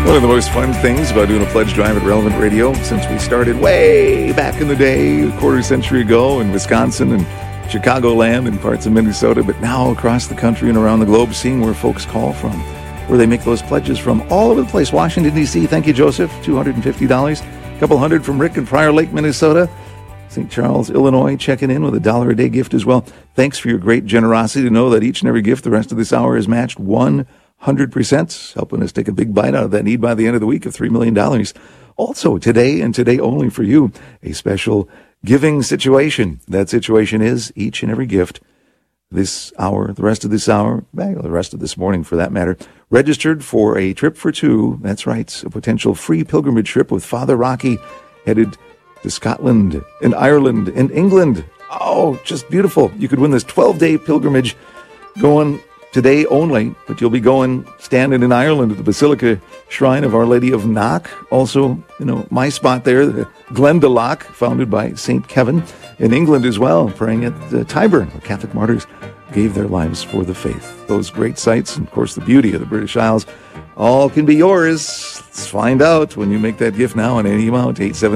One of the most fun things about doing a pledge drive at Relevant Radio, since we started way back in the day, a quarter century ago, in Wisconsin and Chicagoland and parts of Minnesota, but now across the country and around the globe, seeing where folks call from, where they make those pledges from all over the place. Washington, D.C., thank you, Joseph, $250. A couple hundred from Rick in Prior Lake, Minnesota. St. Charles, Illinois, checking in with a $1 a day gift as well. Thanks for your great generosity to know that each and every gift the rest of this hour is matched 100%, helping us take a big bite out of that need by the end of the week of $3 million. Also, today and today only for you, a special giving situation. That situation is each and every gift this hour, the rest of this hour, the rest of this morning for that matter, registered for a trip for two. That's right, a potential free pilgrimage trip with Father Rocky, headed to Scotland and Ireland and England. Oh, just beautiful. You could win this 12-day pilgrimage going today only, but you'll be going, standing in Ireland at the Basilica Shrine of Our Lady of Knock. Also, my spot there, the Glendalough, founded by St. Kevin. In England as well, praying at Tyburn, where Catholic martyrs gave their lives for the faith. Those great sights, and of course the beauty of the British Isles, all can be yours. Let's find out when you make that gift now on any amount.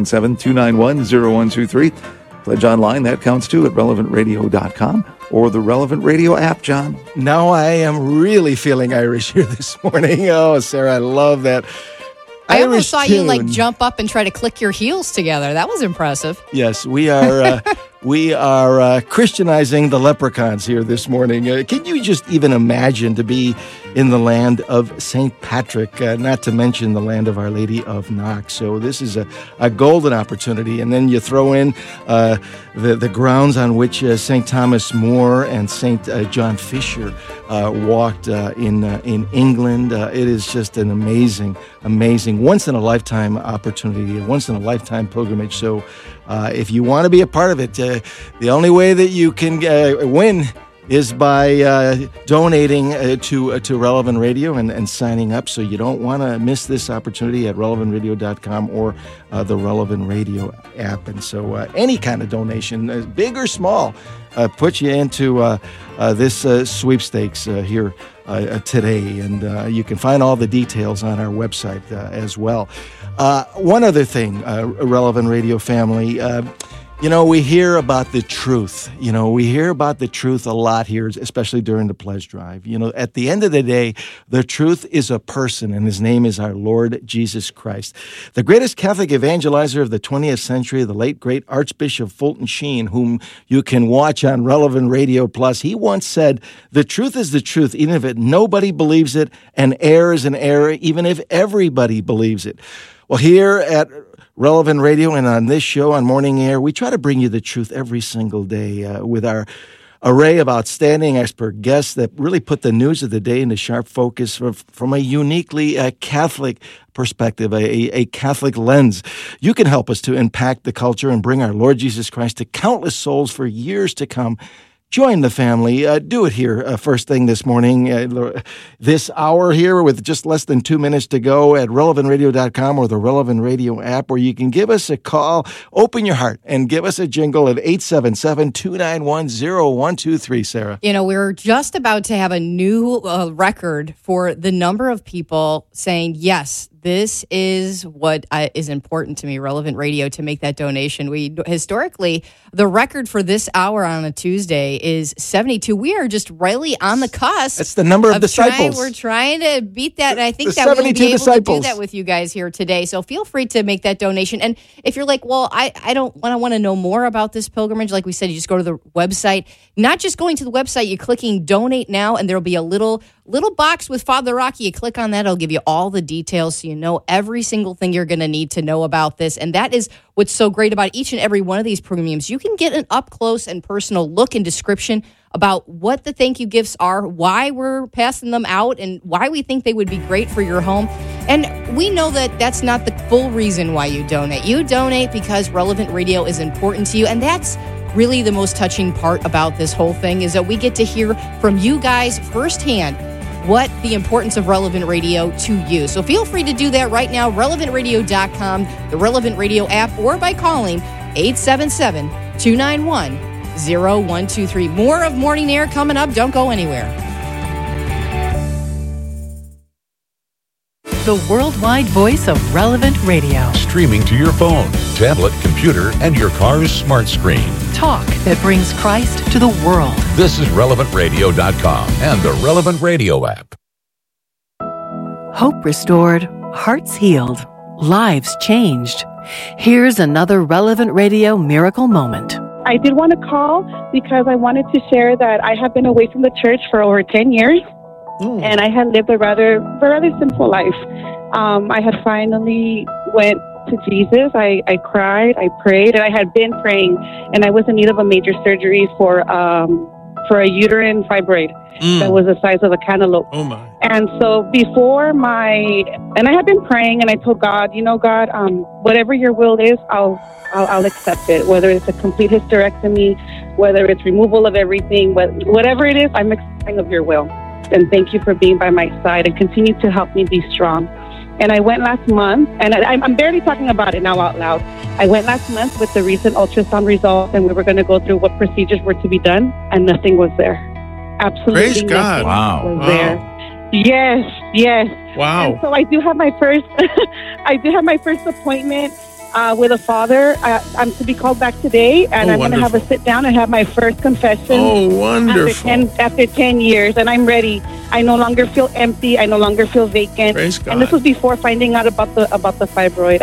877-291-0123. Pledge online, that counts too, at relevantradio.com or the Relevant Radio app, John. Now I am really feeling Irish here this morning. Oh, Sarah, I love that. I almost saw you jump up and try to click your heels together. That was impressive. Yes, we are Christianizing the leprechauns here this morning. Can you just even imagine to be in the land of St. Patrick, not to mention the land of Our Lady of Knock? So this is a golden opportunity. And then you throw in the grounds on which St. Thomas More and St. John Fisher walked in England. It is just an amazing once-in-a-lifetime opportunity, a once-in-a-lifetime pilgrimage. So if you want to be a part of it, the only way that you can win is by donating to Relevant Radio and signing up. So you don't want to miss this opportunity at relevantradio.com or the Relevant Radio app. And so any kind of donation, big or small, puts you into this sweepstakes here today. And you can find all the details on our website as well. One other thing, Relevant Radio family, we hear about the truth. We hear about the truth a lot here, especially during the pledge drive. At the end of the day, the truth is a person, and his name is our Lord Jesus Christ. The greatest Catholic evangelizer of the 20th century, the late, great Archbishop Fulton Sheen, whom you can watch on Relevant Radio Plus, he once said, "The truth is the truth, even if nobody believes it, and error is an error, even if everybody believes it." Well, here at Relevant Radio and on this show on Morning Air, we try to bring you the truth every single day with our array of outstanding expert guests that really put the news of the day into sharp focus from a uniquely Catholic perspective, a Catholic lens. You can help us to impact the culture and bring our Lord Jesus Christ to countless souls for years to come. Join the family. Do it here first thing this morning, this hour here with just less than 2 minutes to go at relevantradio.com or the Relevant Radio app, where you can give us a call, open your heart, and give us a jingle at 877-291-0123, Sarah. We're just about to have a new record for the number of people saying, yes, this is what is important to me, Relevant Radio, to make that donation. Historically, the record for this hour on a Tuesday is 72. We are just really on the cusp. That's the number of disciples. We're trying to beat that, and I think that we'll be able to do that with you guys here today. So feel free to make that donation. And if you're like, well, I want to know more about this pilgrimage, like we said, you just go to the website. Not just going to the website, you're clicking Donate Now, and there'll be a little box with Father Rocky. You click on that, it'll give you all the details so you know every single thing you're going to need to know about this. And that is what's so great about each and every one of these premiums. You can get an up-close and personal look and description about what the thank you gifts are, why we're passing them out, and why we think they would be great for your home. And we know that that's not the full reason why you donate. You donate because Relevant Radio is important to you, and that's really the most touching part about this whole thing, is that we get to hear from you guys firsthand what the importance of Relevant Radio to you. So feel free to do that right now, relevantradio.com, the Relevant Radio app, or by calling 877-291-0123. More of Morning Air coming up. Don't go anywhere. the worldwide voice of Relevant Radio. Streaming to your phone, tablet, computer, and your car's smart screen. Talk that brings Christ to the world. This is RelevantRadio.com and the Relevant Radio app. Hope restored, hearts healed, lives changed. Here's another Relevant Radio miracle moment. I did want to call because I wanted to share that I have been away from the church for over 10 years, and I had lived a rather simple life. I had finally went to Jesus. I cried, I prayed, and I had been praying, and I was in need of a major surgery for a uterine fibroid that was the size of a cantaloupe. Oh my! And so I had been praying, and I told God, God, whatever your will is, I'll accept it. Whether it's a complete hysterectomy, whether it's removal of everything, whatever it is, I'm accepting of your will. And thank you for being by my side and continue to help me be strong. And I went last month, and I'm barely talking about it now out loud. I went last month with the recent ultrasound results, and we were going to go through what procedures were to be done, and nothing was there. Absolutely Praise God. Nothing was there. Yes. Wow. And so I do have my first appointment with a father. I'm to be called back today, and I'm going to have a sit down and have my first confession. Oh, wonderful. After 10 years, and I'm ready. I no longer feel empty. I no longer feel vacant. Praise God. And this was before finding out about the fibroid.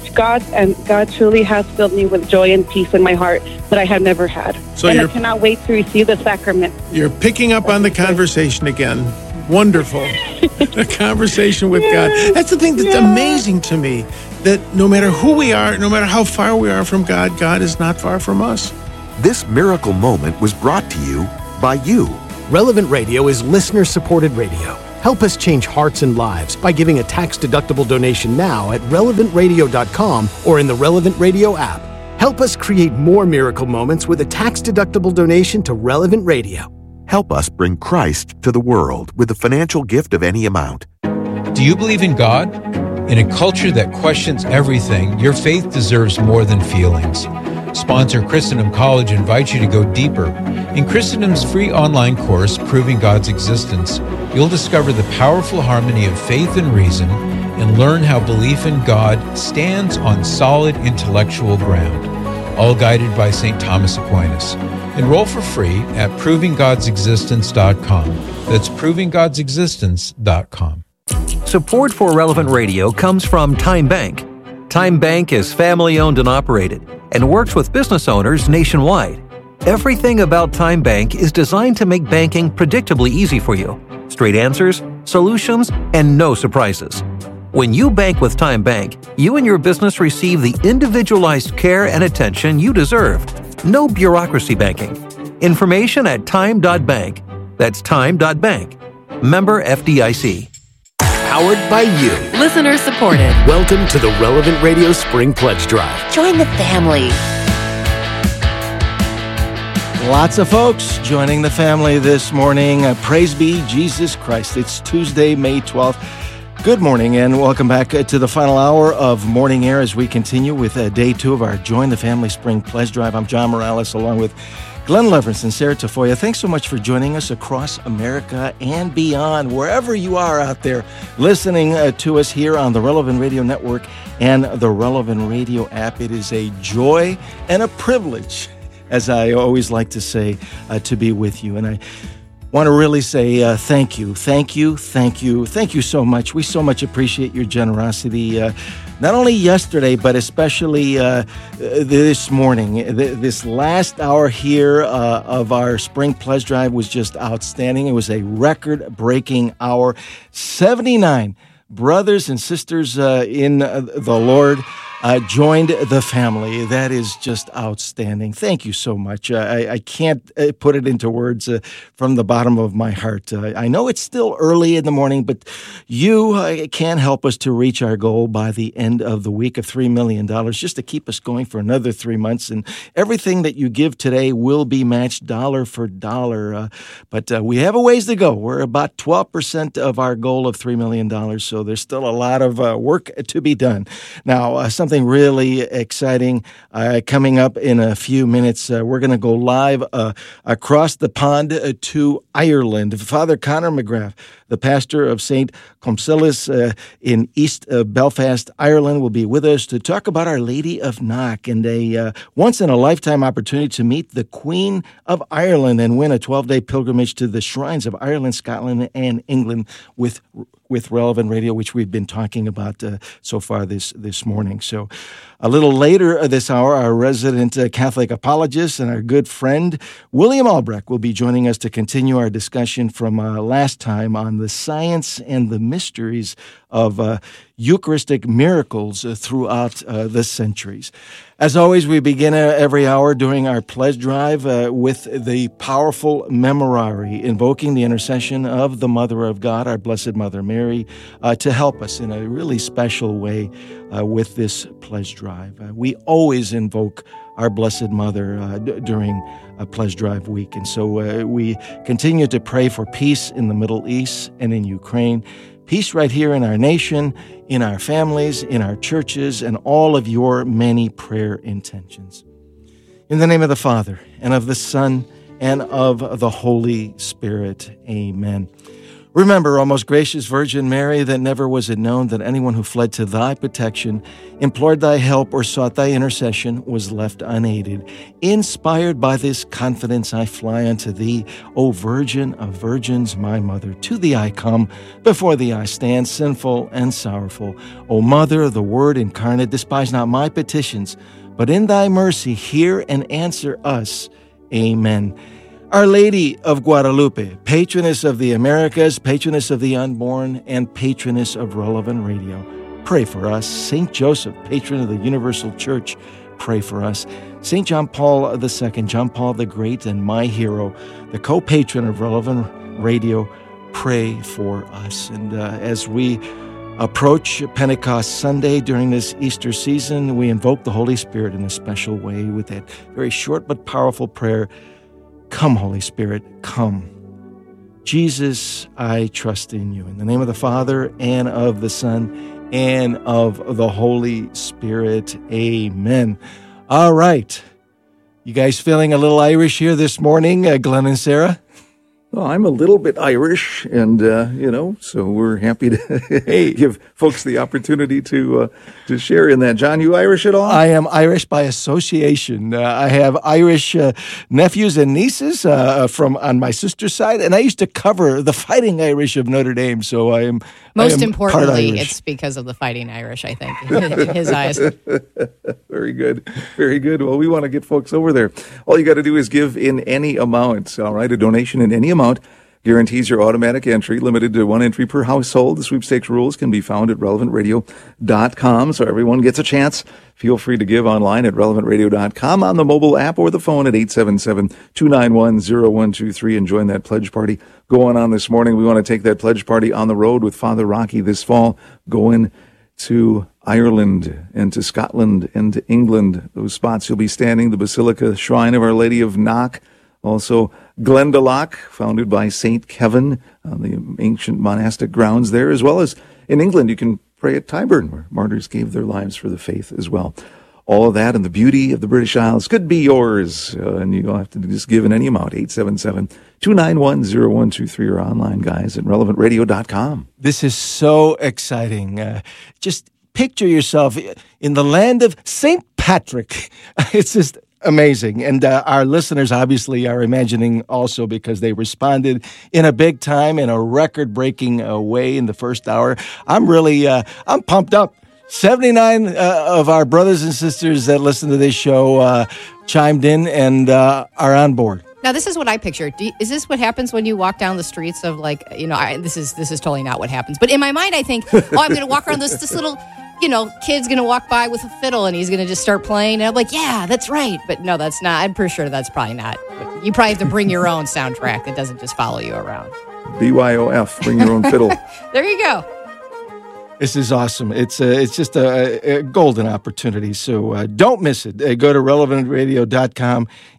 God truly has filled me with joy and peace in my heart that I have never had. So I cannot wait to receive the sacrament. You're picking up on the conversation again. Wonderful. The conversation with God. That's the thing that's amazing to me, that no matter who we are, no matter how far we are from God, God is not far from us. This miracle moment was brought to you by you. Relevant Radio is listener-supported radio. Help us change hearts and lives by giving a tax-deductible donation now at relevantradio.com or in the Relevant Radio app. Help us create more miracle moments with a tax-deductible donation to Relevant Radio. Help us bring Christ to the world with a financial gift of any amount. Do you believe in God? In a culture that questions everything, your faith deserves more than feelings. Sponsor Christendom College invites you to go deeper. In Christendom's free online course, Proving God's Existence, you'll discover the powerful harmony of faith and reason and learn how belief in God stands on solid intellectual ground, all guided by St. Thomas Aquinas. Enroll for free at ProvingGod'sExistence.com. That's ProvingGod'sExistence.com. Support for Relevant Radio comes from Time Bank. Time Bank is family-owned and operated and works with business owners nationwide. Everything about Time Bank is designed to make banking predictably easy for you. Straight answers, solutions, and no surprises. When you bank with Time Bank, you and your business receive the individualized care and attention you deserve. No bureaucracy banking. Information at time.bank. That's time.bank. Member FDIC. Powered by you. Listener supported. Welcome to the Relevant Radio Spring Pledge Drive. Join the family. Lots of folks joining the family this morning. Praise be Jesus Christ. It's Tuesday, May 12th. Good morning and welcome back to the final hour of Morning Air as we continue with day 2 of our Join the Family Spring Pledge Drive. I'm John Morales along with Glenn Leverance and Sarah Tafoya. Thanks so much for joining us across America and beyond, wherever you are out there listening to us here on the Relevant Radio Network and the Relevant Radio app. It is a joy and a privilege, as I always like to say, to be with you. And I want to really say thank you so much. We so much appreciate your generosity, not only yesterday, but especially this morning. This last hour here of our Spring Pledge Drive was just outstanding. It was a record-breaking hour. 79 brothers and sisters in the Lord joined the family. That is just outstanding. Thank you so much. I can't put it into words from the bottom of my heart. I know it's still early in the morning, but you can help us to reach our goal by the end of the week of $3 million, just to keep us going for another 3 months. And everything that you give today will be matched dollar for dollar. But we have a ways to go. We're about 12% of our goal of $3 million, so there's still a lot of work to be done. Now, something really exciting coming up in a few minutes. We're going to go live across the pond to Ireland. Father Conor McGrath, the pastor of St. Comsilis in East Belfast, Ireland, will be with us to talk about Our Lady of Knock and a once-in-a-lifetime opportunity to meet the Queen of Ireland and win a 12-day pilgrimage to the shrines of Ireland, Scotland, and England with Relevant Radio, which we've been talking about so far this morning. So a little later this hour, our resident Catholic apologist and our good friend, William Albrecht, will be joining us to continue our discussion from last time on the science and the mysteries of Eucharistic miracles throughout the centuries. As always, we begin every hour during our pledge drive with the powerful Memorare, invoking the intercession of the Mother of God, our Blessed Mother Mary, to help us in a really special way with this pledge drive. We always invoke our Blessed Mother during a pledge drive week. And so we continue to pray for peace in the Middle East and in Ukraine, peace right here in our nation, in our families, in our churches, and all of your many prayer intentions. In the name of the Father, and of the Son, and of the Holy Spirit. Amen. Remember, O most gracious Virgin Mary, that never was it known that anyone who fled to thy protection, implored thy help, or sought thy intercession was left unaided. Inspired by this confidence, I fly unto thee, O Virgin of Virgins, my Mother. To thee I come, before thee I stand, sinful and sorrowful. O Mother of the Word incarnate, despise not my petitions, but in thy mercy hear and answer us. Amen. Our Lady of Guadalupe, patroness of the Americas, patroness of the unborn, and patroness of Relevant Radio, pray for us. St. Joseph, patron of the Universal Church, pray for us. St. John Paul II, John Paul the Great, and my hero, the co-patron of Relevant Radio, pray for us. And as we approach Pentecost Sunday during this Easter season, we invoke the Holy Spirit in a special way with that very short but powerful prayer. Come, Holy Spirit, come. Jesus, I trust in you. In the name of the Father, and of the Son, and of the Holy Spirit. Amen. All right. You guys feeling a little Irish here this morning, Glenn and Sarah? Well, I'm a little bit Irish, and, so we're happy to give folks the opportunity to share in that. John, you Irish at all? I am Irish by association. I have Irish nephews and nieces on my sister's side, and I used to cover the Fighting Irish of Notre Dame, so I am Most importantly, it's because of the Fighting Irish, I think, in his eyes. Very good. Very good. Well, we want to get folks over there. All you got to do is give in any amount, all right? A donation in any amount guarantees your automatic entry, limited to one entry per household. The sweepstakes rules can be found at relevantradio.com, so everyone gets a chance. Feel free to give online at relevantradio.com, on the mobile app, or the phone at 877-291-0123 and join that pledge party going on this morning. We want to take that pledge party on the road with Father Rocky this fall, going to Ireland and to Scotland and to England. Those spots you'll be standing, the Basilica Shrine of Our Lady of Knock, also Glendalough, founded by St. Kevin on the ancient monastic grounds there, as well as in England. You can pray at Tyburn, where martyrs gave their lives for the faith as well. All of that and the beauty of the British Isles could be yours, and you don't have to just give in any amount. 877-291-0123 or online, guys, at relevantradio.com. This is so exciting. Just picture yourself in the land of St. Patrick. It's just amazing. And our listeners obviously are imagining also, because they responded in a big time, in a record-breaking way in the first hour. I'm pumped up. 79 of our brothers and sisters that listen to this show chimed in and are on board. Now, this is what I picture. Is this what happens when you walk down the streets of, this is totally not what happens. But in my mind, I think, I'm going to walk around this little, kid's going to walk by with a fiddle and he's going to just start playing. And I'm like, yeah, that's right. But no, that's not. I'm pretty sure that's probably not. But you probably have to bring your own soundtrack that doesn't just follow you around. BYOF, bring your own fiddle. There you go. This is awesome. It's just a golden opportunity. So don't miss it. Go to relevantradio.com